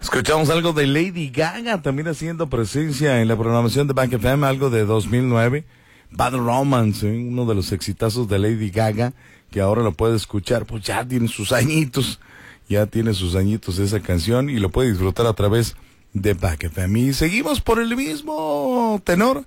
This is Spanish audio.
Escuchamos algo de Lady Gaga, también haciendo presencia en la programación de Bank FM, algo de 2009. Bad Romance, uno de los exitazos de Lady Gaga, que ahora lo puede escuchar, pues ya tiene sus añitos esa canción, y lo puede disfrutar a través de Bank FM. Y seguimos por el mismo tenor.